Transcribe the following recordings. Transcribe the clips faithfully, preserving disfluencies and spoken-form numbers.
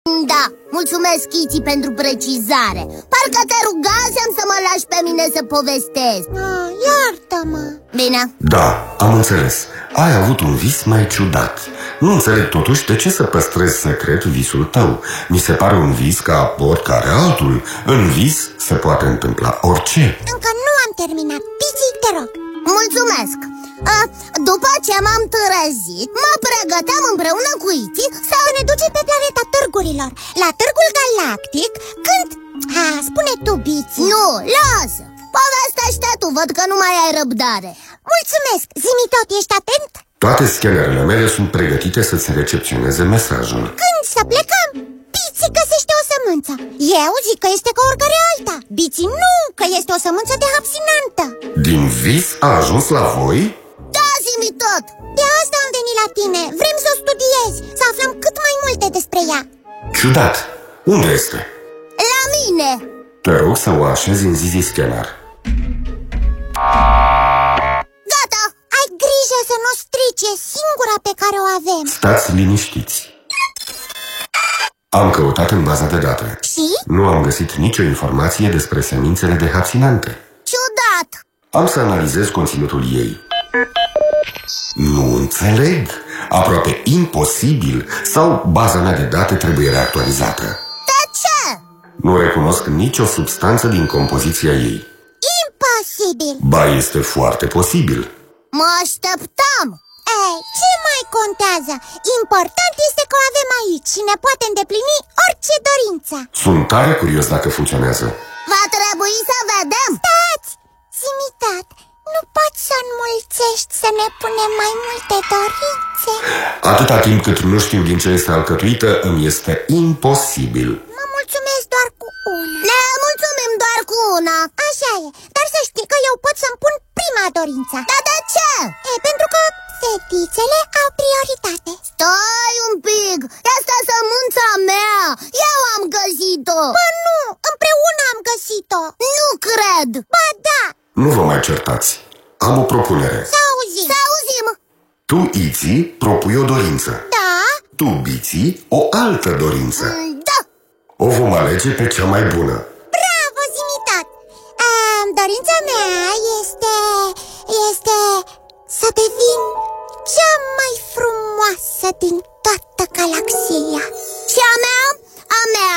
Da, mulțumesc, Kitty, pentru precizare. Parcă te rugasem să mă lași pe mine să povestesc. ah, Iartă-mă. Bine. Da, am înțeles. Ai avut un vis mai ciudat. Nu înțeleg totuși de ce să păstrezi secret visul tău. Mi se pare un vis ca oricare altul. În vis se poate întâmpla orice. Încă nu am terminat. Piții, te rog. Mulțumesc. A, după ce m-am trezit, mă pregăteam împreună cu Iti să ne ducem pe planeta târgurilor, la Târgul Galactic, când... Ha, spune tu, Biții. Nu, lasă. Povestește tu, văd că nu mai ai răbdare. Mulțumesc, zi-mi tot, ești atent? Toate scanerele mele sunt pregătite să-ți recepționeze mesajul. Când să plecăm? Biții găsește o sămânță. Eu zic că este ca oricare alta. Biții nu, că este o sămânță de hapsinantă. Din vis a ajuns la voi? Da, zi-mi tot. De asta am venit la tine. Vrem să o studiezi, să aflăm cât mai multe despre ea. Ciudat. Unde este? La mine. Te rog să o așezi în Zizi Scanner. Gata. Ai grijă să nu strice, singura pe care o avem. Stați liniștiți. Am căutat în baza de date. Și? Nu am găsit nicio informație despre semințele de hapsinante. Ciudat. Am să analizez conținutul ei. Nu înțeleg. Aproape imposibil. Sau baza mea de date trebuie reactualizată. De ce? Nu recunosc nicio substanță din compoziția ei. Imposibil. Ba, este foarte posibil. Mă așteptam. Ei, ce mai contează? Important este că o avem aici și ne poate îndeplini orice dorință. Sunt tare curios dacă funcționează. Va trebui să vedem. Stați! Zi-mi tot, nu poți să înmulțești să ne punem mai multe dorințe? Atâta timp cât nu știu din ce este alcătuită, îmi este imposibil. Mă mulțumesc doar cu una. Ne mulțumim doar cu una. Așa e, dar să știi că eu pot să-mi pun prima dorință. Dar de ce? E, pentru că fetițele au prioritate. Stai un pic, asta e sămânța mea. Eu am găsit-o. Bă, nu, împreună am găsit-o. Nu cred. Ba, da. Nu vă mai certați. Am o propunere. Să auzim. Să auzim. Tu, Iți, propui o dorință. Da. Tu, Biții, o altă dorință. Da. O vom alege pe cea mai bună. Bravo, zi-mi tot. Um, dorința mea este... Este... Să devin cea mai frumoasă din toată galaxia. Și a mea? A mea?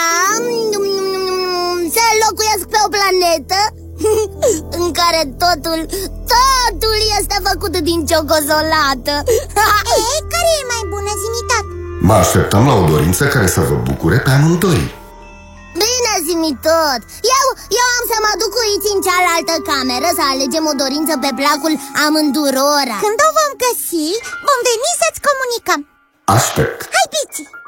Să locuiesc pe o planetă în care totul, totul este făcut din ciocozolată. Ei, care e mai bună, zi-mi tot? Mă așteptăm la o dorință care să vă bucure pe amândoi. Bine, zi-mi tot. Eu, eu am să mă duc cu Iți în cealaltă cameră să alegem o dorință pe placul amândurora. Când o vom găsi, vom veni să-ți comunicăm. Aștept. Hai, Biții!